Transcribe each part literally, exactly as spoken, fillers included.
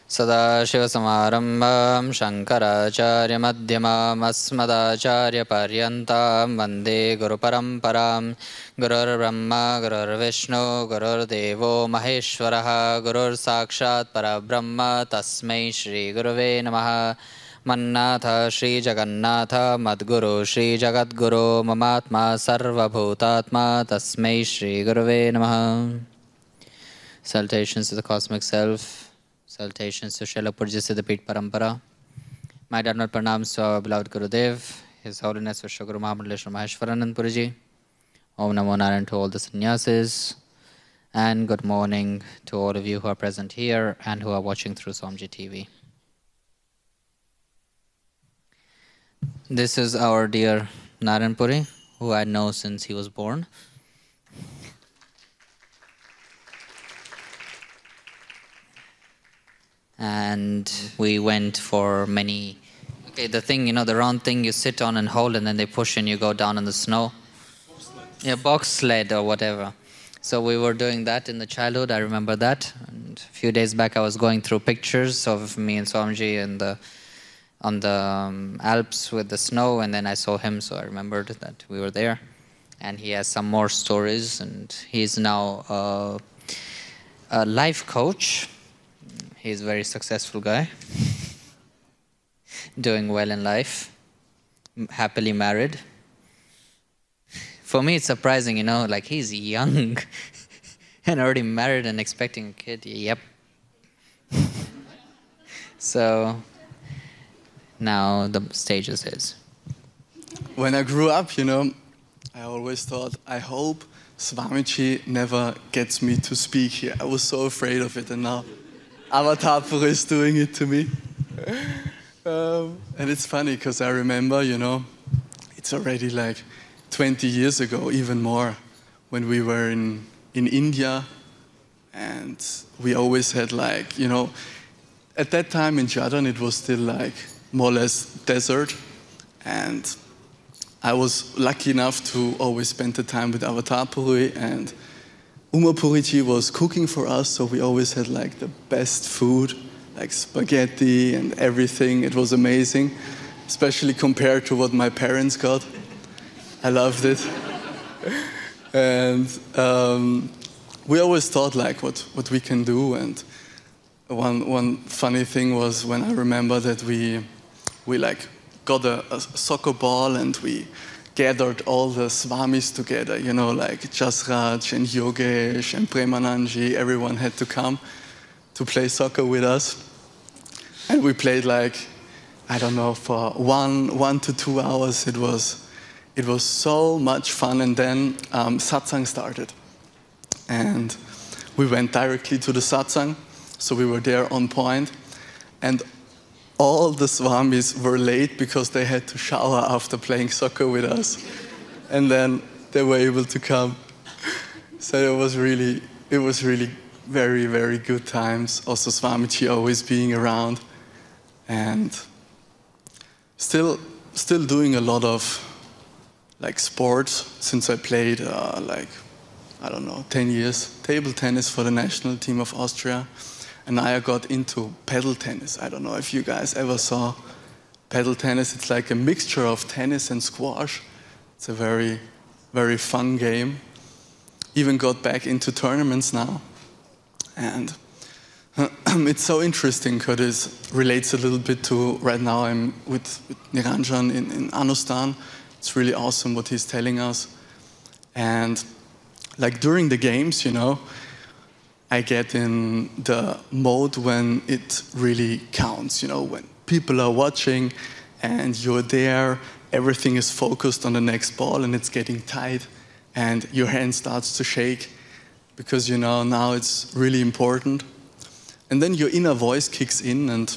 सदाशिवसमारम्भां शङ्कराचार्यमध्यमाम् अस्मदाचार्यपर्यन्तां वन्दे गुरुपरम्परां गुरुर्ब्रह्मा गुरुर्विष्णु गुरुर्देवो महेश्वरः गुरुर्साक्षात् परब्रह्म तस्मै श्रीगुरुवे नमः। मन्नाथ श्रीजगन्नाथ मद्गुरु श्रीजगद्गुरो ममात्मा सर्वभूतात्मा तस्मै श्रीगुरुवे नमः। Salutations to the Cosmic Self. Salutations to Srila Purja Siddhapit Parampara. My Dharmat Pranams to our beloved Gurudev, His Holiness Vishwa Guru Mahamandaleshwar Maheshwaranand Purji. Om Namo Narayan to all the sannyasis. And good morning to all of you who are present here and who are watching through Swamiji T V. This is our dear Narayan Puri, who I know since he was born. And we went for many, okay, the thing, you know, the round thing you sit on and hold and then they push and you go down in the snow. Yeah, box sled or whatever. So we were doing that in the childhood, I remember that. And a few days back I was going through pictures of me and Swamiji in the, on the um, Alps with the snow, and then I saw him, so I remembered that we were there. And he has some more stories, and he's now uh, a life coach. He's a very successful guy, doing well in life, happily married. For me, it's surprising, you know, like he's young and already married and expecting a kid. Yep. So now the stage is his. When I grew up, you know, I always thought, I hope Swamiji never gets me to speak here. I was so afraid of it, and now Avatar Puri is doing it to me. um, and it's funny because I remember, you know, it's already like twenty years ago, even more, when we were in, in India, and we always had like, you know, at that time in Jharkhand it was still like more or less desert, and I was lucky enough to always spend the time with Avatar Puri, and Uma Puriji was cooking for us, so we always had like the best food, like spaghetti and everything. It was amazing, especially compared to what my parents got. I loved it. And um, we always thought like what, what we can do. And one, one funny thing was when I remember that we, we like got a, a soccer ball and we gathered all the Swamis together, you know, like Jasraj and Yogesh and Premananji. Everyone had to come to play soccer with us. And we played like, I don't know, for one, one to two hours. It was, it was so much fun. And then um, satsang started. And we went directly to the satsang. So we were there on point. And all the Swamis were late because they had to shower after playing soccer with us. And then they were able to come. So it was really, it was really very, very good times. Also Swamiji always being around. And still, still doing a lot of like sports since I played uh, like, I don't know, ten years. Table tennis for the national team of Austria. And I got into paddle tennis. I don't know if you guys ever saw paddle tennis. It's like a mixture of tennis and squash. It's a very, very fun game. Even got back into tournaments now. And it's so interesting because it relates a little bit to, right now I'm with, with Niranjan in, in Anustan. It's really awesome what he's telling us. And like during the games, you know, I get in the mode when it really counts, you know, when people are watching and you're there, everything is focused on the next ball and it's getting tight and your hand starts to shake because, you know, now it's really important. And then your inner voice kicks in and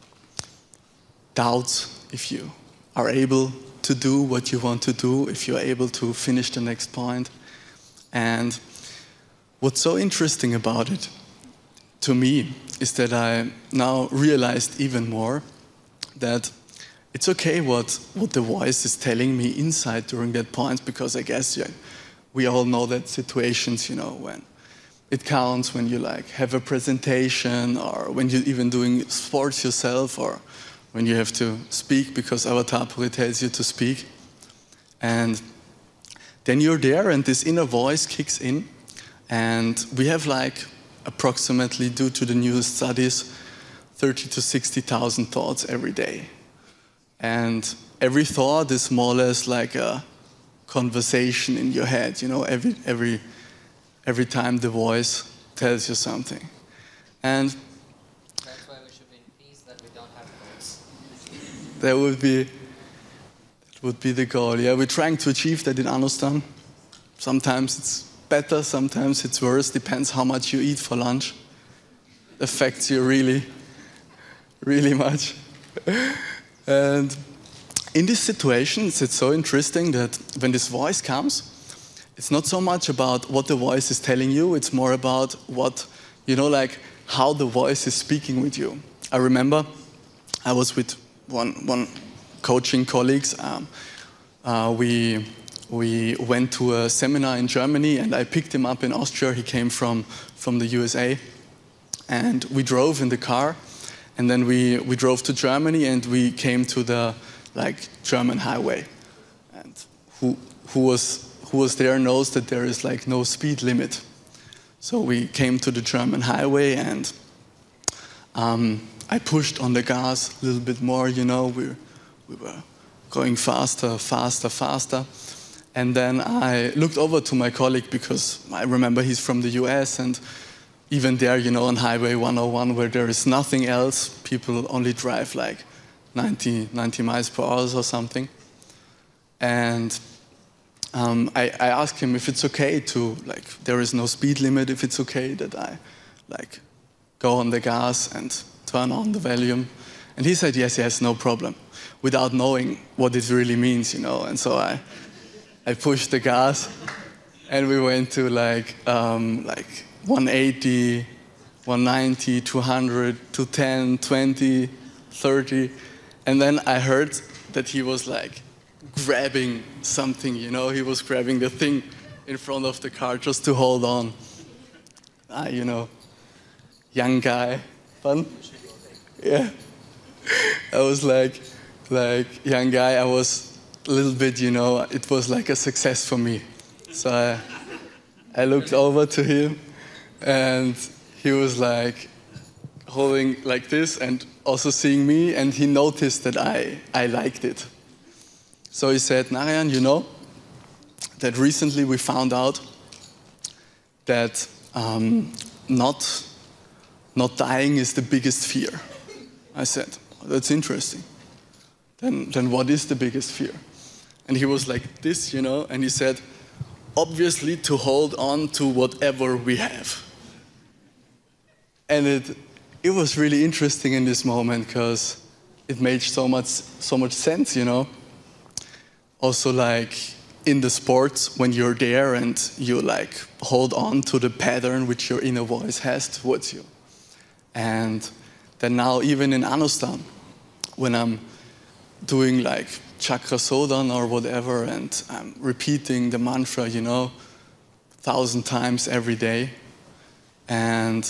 doubts if you are able to do what you want to do, if you're able to finish the next point. And what's so interesting about it, to me, is that I now realized even more that it's okay what, what the voice is telling me inside during that point, because I guess yeah, we all know that situations, you know, when It counts when you like have a presentation, or when you're even doing sports yourself, or when you have to speak because Avatapuri tells you to speak. And then you're there and this inner voice kicks in, and we have like approximately, due to the newest studies, thirty to sixty thousand thoughts every day. And every thought is more or less like a conversation in your head, you know, every, every, every time the voice tells you something. And that's why we should be in peace, that we don't have thoughts. that would be, that would be the goal. Yeah, we're trying to achieve that in Anustan. Sometimes it's better, sometimes it's worse, depends how much you eat for lunch. Affects you really, really much. And in these situations, it's so interesting that when this voice comes, it's not so much about what the voice is telling you, it's more about what, you know, like how the voice is speaking with you. I remember I was with one, one coaching colleagues. Um, uh, we, we went to a seminar in Germany, and I picked him up in Austria. He came from, from the U S A. And we drove in the car, and then we, we drove to Germany, and we came to the like German highway. And who, who, was, who was there knows that there is like no speed limit. So we came to the German highway, and um, I pushed on the gas a little bit more, you know, we, we were going faster, faster, faster. And then I looked over to my colleague, because I remember he's from the U S, and even there, you know, on Highway one oh one, where there is nothing else, people only drive like ninety, ninety miles per hour or something. And um, I, I asked him if it's okay to, like, there is no speed limit, if it's okay that I, like, go on the gas and turn on the volume. And he said, yes, yes, no problem, without knowing what it really means, you know. And so I, I pushed the gas, and we went to like, um, like one eighty, one ninety, two hundred, two ten, twenty, thirty. And then I heard that he was like grabbing something, you know, he was grabbing the thing in front of the car just to hold on. Ah, you know, young guy, fun? Yeah. I was like, like young guy, I was a little bit, you know, it was like a success for me. So I, I looked over to him, and he was like holding like this and also seeing me, and he noticed that I, I liked it. So he said, Narayan, you know, that recently we found out that um, not, not dying is the biggest fear. I said, oh, that's interesting. Then, then what is the biggest fear? And he was like this, you know, and he said, obviously to hold on to whatever we have. And it, it was really interesting in this moment, because it made so much, so much sense, you know. Also, like in the sports, when you're there and you like hold on to the pattern which your inner voice has towards you. And then now, even in Anustan, when I'm doing like chakra sodhan or whatever, and I'm repeating the mantra, you know, a thousand times every day, and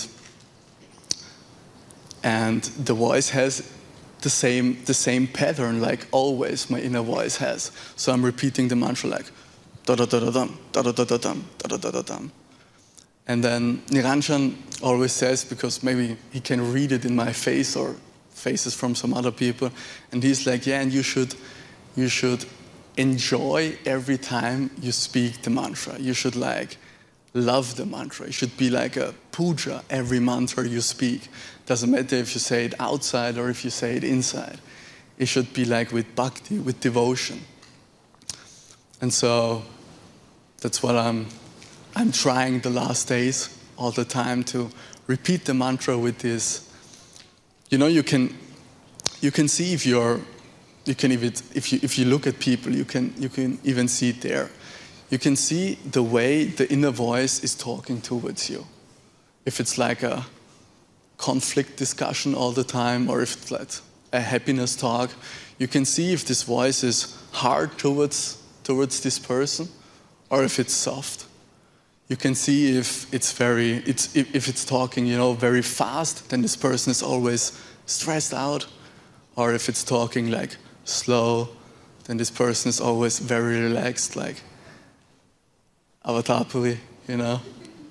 and the voice has the same the same pattern, like always my inner voice has. So I'm repeating the mantra like da da da da dum, da da da da dum, da da da da dum. And then Niranjan always says, because maybe he can read it in my face or faces from some other people, and he's like, yeah, and you should you should enjoy every time you speak the mantra. You should like love the mantra. It should be like a puja every mantra you speak. Doesn't matter if you say it outside or if you say it inside. It should be like with bhakti, with devotion. And so that's what I'm I'm trying the last days all the time, to repeat the mantra with this. You know, you can you can see if you're you can even if you if you look at people, you can you can even see it there. You can see the way the inner voice is talking towards you. If it's like a conflict discussion all the time, or if it's like a happiness talk, you can see if this voice is hard towards towards this person, or if it's soft. you can see if it's very, it's, if, if it's talking, you know, very fast, then this person is always stressed out. Or if it's talking like slow, then this person is always very relaxed, like Avatar Puri, you know.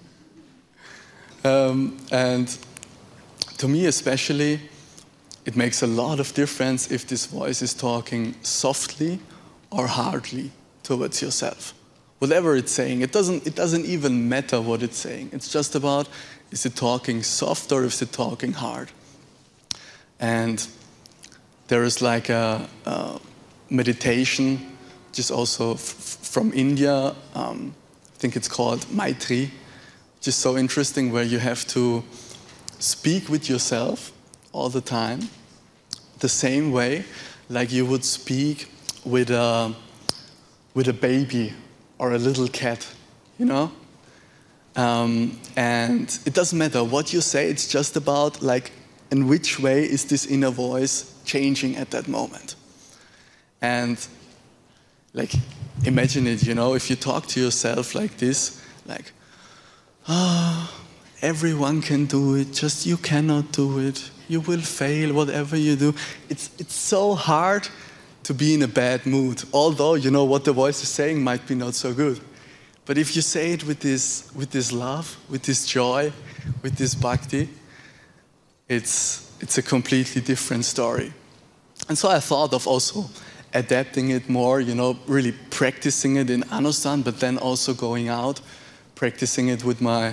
Um, and to me especially, it makes a lot of difference if this voice is talking softly or hardly towards yourself. Whatever it's saying, it doesn't, it doesn't even matter what it's saying. It's just about, is it talking soft or is it talking hard? And there is like a, a meditation, which is also f from India. Um, I think it's called Maitri, which is so interesting, where you have to speak with yourself all the time, the same way like you would speak with a, with a baby or a little cat, you know? Um, and it doesn't matter what you say, it's just about like, in which way is this inner voice changing at that moment. And like, imagine it, you know, if you talk to yourself like this, like, ah, oh, everyone can do it, just you cannot do it. You will fail, whatever you do. It's, it's so hard to be in a bad mood, although, you know, what the voice is saying might be not so good. But if you say it with this, with this love, with this joy, with this bhakti, it's, it's a completely different story. And so I thought of also adapting it more, you know, really practicing it in Anustan, but then also going out, practicing it with my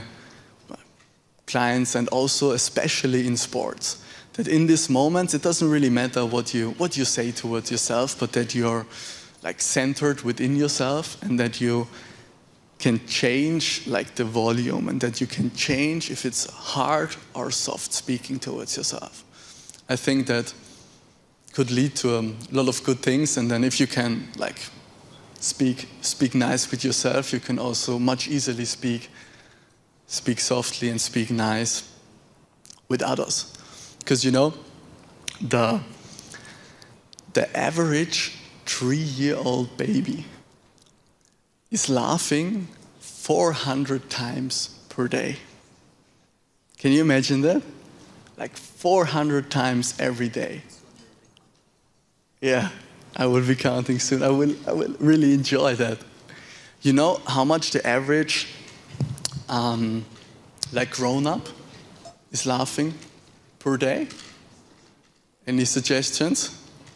clients, and also especially in sports. That in these moments, it doesn't really matter what you, what you say towards yourself, but that you're like centered within yourself, and that you can change like the volume, and that you can change if it's hard or soft speaking towards yourself. I think that could lead to a lot of good things, and then if you can like speak, speak nice with yourself, you can also much easily speak speak softly and speak nice with others. Because, you know, the, the average three-year-old baby is laughing four hundred times per day. Can you imagine that? Like four hundred times every day. Yeah, I will be counting soon. I will, I will really enjoy that. You know how much the average Um, like grown-up is laughing per day? Any suggestions?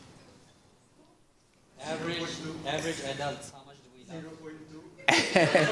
Average, average adults, how much do we laugh?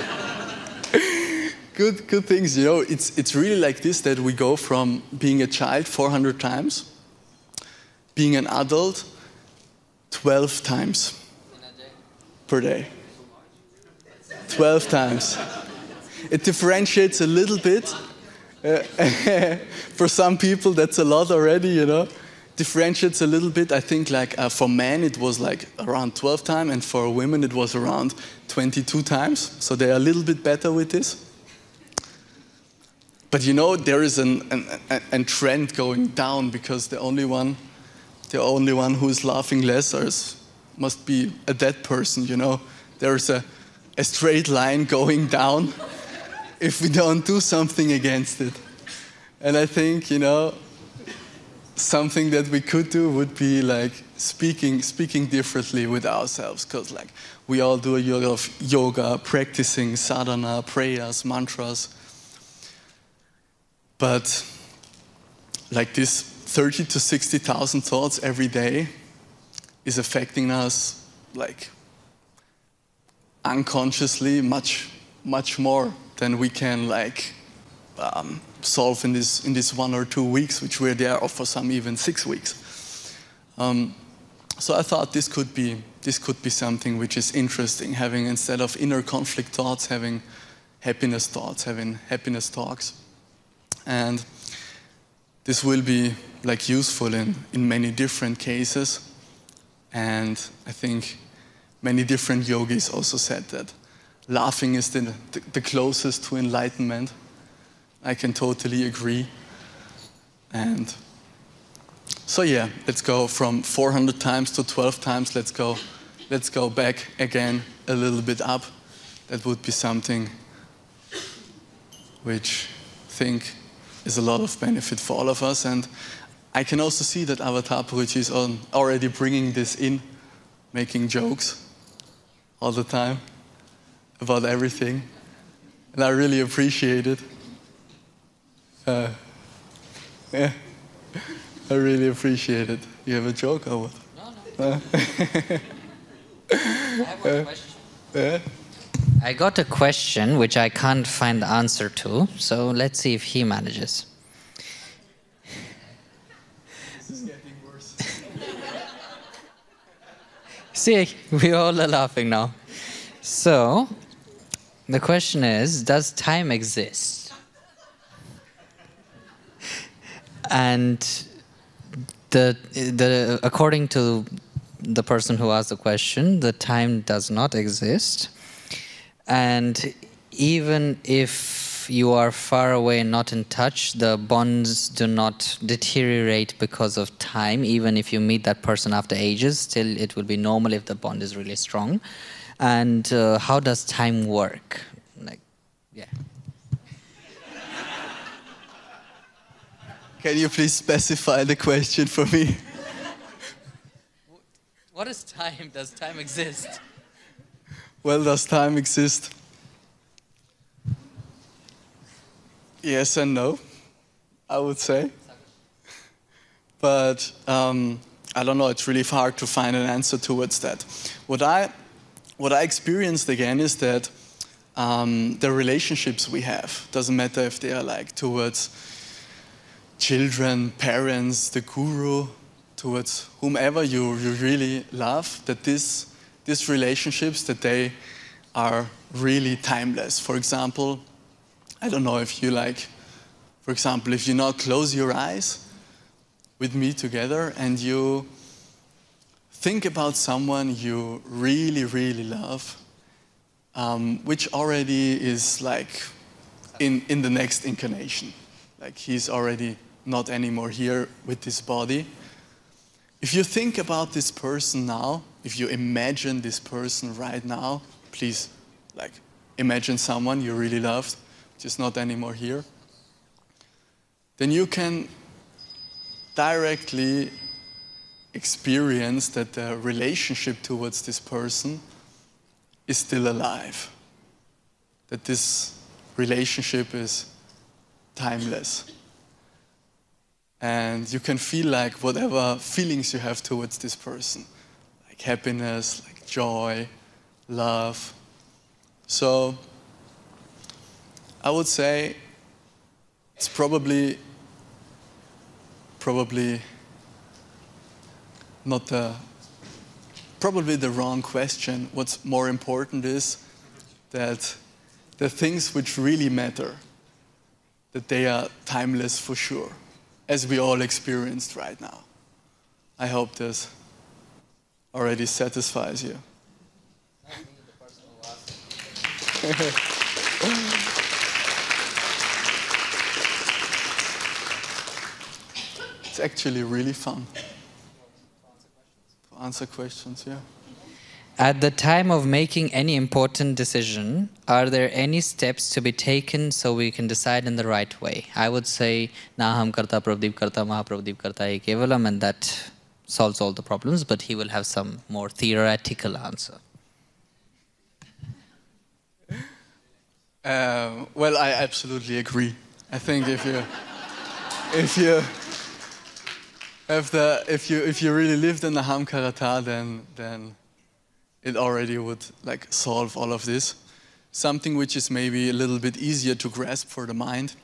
good, good things, you know. It's, it's really like this, that we go from being a child four hundred times, being an adult twelve times per day. twelve times. It differentiates a little bit. Uh, for some people, that's a lot already, you know. Differentiates a little bit. I think like uh, for men, it was like around twelve times, and for women, it was around twenty-two times. So they're a little bit better with this. But you know, there is an, an, an, an trend going down, because the only one, the only one who is laughing less is, must be a dead person, you know. There's a, a straight line going down if we don't do something against it. And I think, you know, something that we could do would be like speaking, speaking differently with ourselves, because like we all do a yoga of yoga, practicing sadhana, prayers, mantras. But like this thirty to sixty thousand thoughts every day is affecting us like unconsciously much, much more than we can like um, solve in this in this one or two weeks, which we're there, or for some even six weeks. Um, so I thought this could be this could be something which is interesting, having, instead of inner conflict thoughts, having happiness thoughts, having happiness talks, and this will be like useful in in many different cases. And I think many different yogis also said that laughing is the, the, the closest to enlightenment. I can totally agree. And so yeah, let's go from four hundred times to twelve times. Let's go, let's go back again a little bit up. That would be something which I think is a lot of benefit for all of us. And I can also see that Avatar Puruchi is on already bringing this in, making jokes all the time about everything. And I really appreciate it. Uh, yeah, I really appreciate it. You have a joke or what? No, no. Uh, I have one question. Yeah? I got a question which I can't find the answer to, so let's see if he manages. This is getting worse. See, we all are laughing now. So, the question is, does time exist? And the, the, according to the person who asked the question, the time does not exist. And even if you are far away and not in touch, the bonds do not deteriorate because of time. Even if you meet that person after ages, still it will be normal if the bond is really strong. And uh, how does time work? Like, yeah. Can you please specify the question for me? What is time? Does time exist? Well, does time exist? Yes and no, I would say. But um, I don't know, it's really hard to find an answer towards that. What I, what I experienced again is that um, the relationships we have, doesn't matter if they are like towards children, parents, the guru, towards whomever you, you really love, that this, these relationships, that they are really timeless. For example, I don't know if you like, for example, if you now close your eyes with me together and you think about someone you really, really love, um, which already is like in, in the next incarnation. Like he's already not anymore here with this body. If you think about this person now, if you imagine this person right now, please, like, imagine someone you really loved, which is not anymore here, then you can directly experience that the relationship towards this person is still alive, that this relationship is timeless. And you can feel like whatever feelings you have towards this person, like happiness, like joy, love. So I would say it's probably, probably not the, probably the wrong question. What's more important is that the things which really matter, that they are timeless for sure, as we all experienced right now. I hope this already satisfies you. It's actually really fun to answer questions, yeah. At the time of making any important decision, are there any steps to be taken so we can decide in the right way? I would say, Naham karta, Prabdeep karta, Mahaprabdeep karta, Kevalam, and that solves all the problems, but he will have some more theoretical answer. Uh, well, I absolutely agree. I think if you, if you, have the, if you, if you really lived in the Hamkarata, then, then it already would like solve all of this. Something which is maybe a little bit easier to grasp for the mind